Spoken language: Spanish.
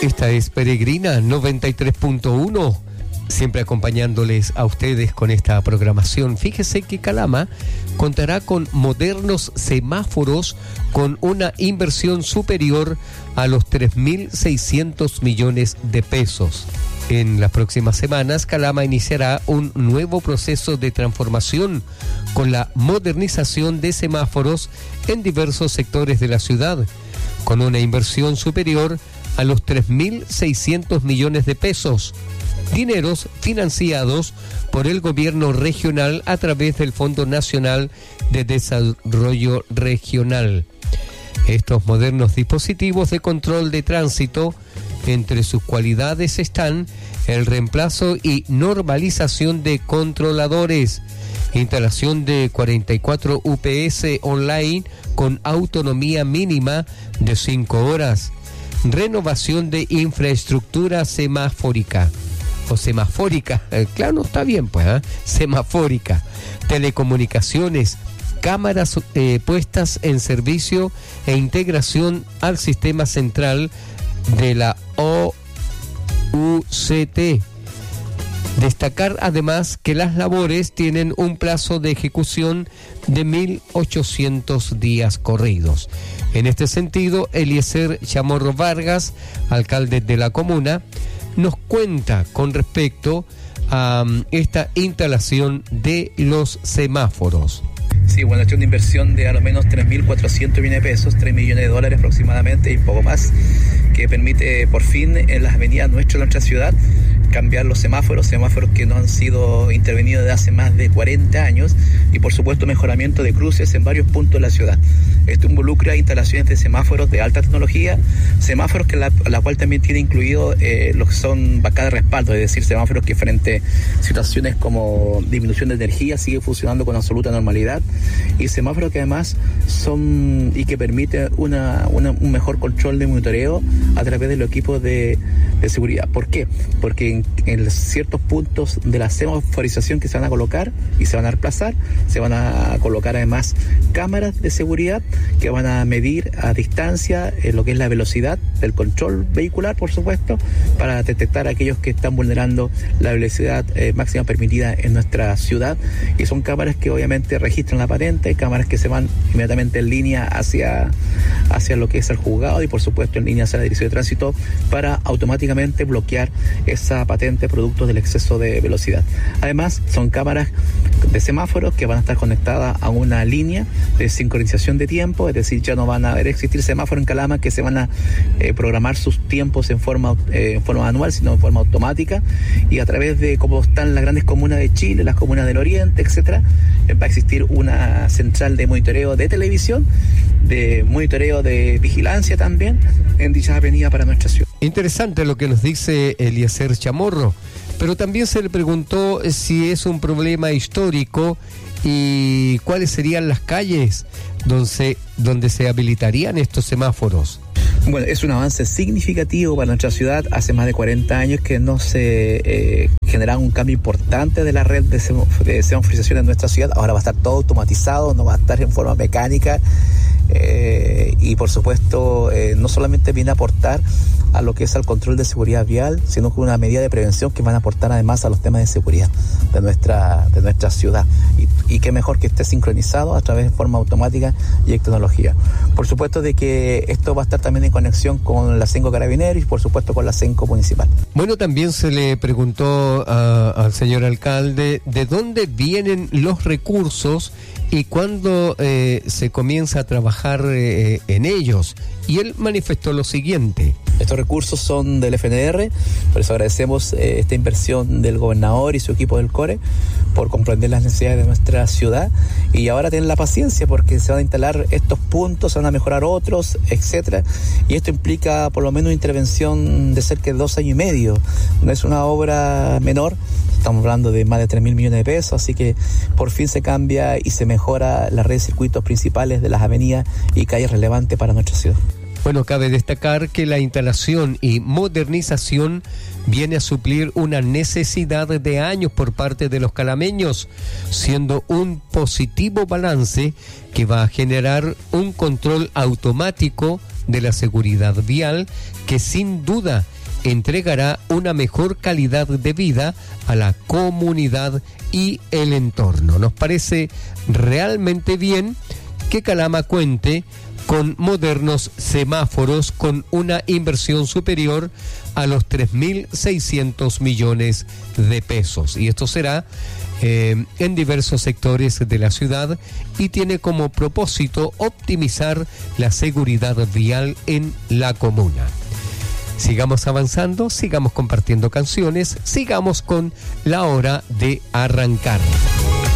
Esta es Peregrina 93.1, siempre acompañándoles a ustedes con esta programación. Fíjese que Calama contará con modernos semáforos con una inversión superior a los 3.600 millones de pesos. En las próximas semanas, Calama iniciará un nuevo proceso de transformación con la modernización de semáforos en diversos sectores de la ciudad, con una inversión superior a los 3.600 millones de pesos, dineros financiados por el gobierno regional a través del Fondo Nacional de Desarrollo Regional. Estos modernos dispositivos de control de tránsito, entre sus cualidades están el reemplazo y normalización de controladores, instalación de 44 UPS online con autonomía mínima de 5 horas, renovación de infraestructura semafórica, claro, no está bien pues, semafórica, telecomunicaciones, cámaras puestas en servicio e integración al sistema central de la OUCT. Destacar además que las labores tienen un plazo de ejecución de 1.800 días corridos. En este sentido, Eliezer Chamorro Vargas, alcalde de la comuna, nos cuenta con respecto a esta instalación de los semáforos. Sí, bueno, es una inversión de a lo menos 3.400 millones de pesos, 3 millones de dólares aproximadamente y poco más, que permite por fin en las avenidas de nuestra ciudad cambiar los semáforos que no han sido intervenidos desde hace más de 40 años y por supuesto mejoramiento de cruces en varios puntos de la ciudad. Esto involucra instalaciones de semáforos de alta tecnología, semáforos que la cual también tiene incluido lo que son bancadas de respaldo, es decir, semáforos que frente a situaciones como disminución de energía sigue funcionando con absoluta normalidad y semáforos que además son y que permiten un mejor control de monitoreo a través de los equipos de seguridad. ¿Por qué? Porque en ciertos puntos de la semaforización que se van a colocar y se van a reemplazar, se van a colocar además cámaras de seguridad que van a medir a distancia lo que es la velocidad del control vehicular, por supuesto, para detectar a aquellos que están vulnerando la velocidad máxima permitida en nuestra ciudad. Y son cámaras que obviamente registran la patente, cámaras que se van inmediatamente en línea hacia lo que es el juzgado y por supuesto en línea hacia la dirección de tránsito para automáticamente bloquear esa patente producto del exceso de velocidad. Además, son cámaras de semáforos que van a estar conectadas a una línea de sincronización de tiempo, es decir, ya no van a existir semáforos en Calama que se van a programar sus tiempos en forma manual, sino en forma automática, y a través de cómo están las grandes comunas de Chile, las comunas del Oriente, etcétera, va a existir una central de monitoreo de televisión, de monitoreo de vigilancia también en dichas avenidas para nuestra ciudad. Interesante lo que nos dice Eliezer Chamorro, pero también se le preguntó si es un problema histórico y cuáles serían las calles donde se habilitarían estos semáforos. Bueno, es un avance significativo para nuestra ciudad. Hace más de 40 años que no se generaba un cambio importante de la red de semaforización en nuestra ciudad. Ahora va a estar todo automatizado, no va a estar en forma mecánica. Y por supuesto no solamente viene a aportar a lo que es al control de seguridad vial, sino con una medida de prevención que van a aportar además a los temas de seguridad de nuestra ciudad. Y qué mejor que esté sincronizado a través de forma automática y de tecnología. Por supuesto de que esto va a estar también en conexión con la CENCO Carabineros y por supuesto con la CENCO Municipal. Bueno, también se le preguntó al señor alcalde de dónde vienen los recursos y cuándo se comienza a trabajar en ellos. Y él manifestó lo siguiente. Estos recursos son del FNR, por eso agradecemos esta inversión del gobernador y su equipo del CORE por comprender las necesidades de nuestra ciudad y ahora tienen la paciencia porque se van a instalar estos puntos, se van a mejorar otros, etcétera, y esto implica por lo menos una intervención de cerca de 2 años y medio. No es una obra menor, estamos hablando de más de 3.000 millones de pesos, así que por fin se cambia y se mejora la red de circuitos principales de las avenidas y calles relevantes para nuestra ciudad. Bueno, cabe destacar que la instalación y modernización viene a suplir una necesidad de años por parte de los calameños, siendo un positivo balance que va a generar un control automático de la seguridad vial que sin duda entregará una mejor calidad de vida a la comunidad y el entorno. Nos parece realmente bien que Calama cuente con modernos semáforos con una inversión superior a los 3.600 millones de pesos. Y esto será en diversos sectores de la ciudad y tiene como propósito optimizar la seguridad vial en la comuna. Sigamos avanzando, sigamos compartiendo canciones, sigamos con la hora de arrancar.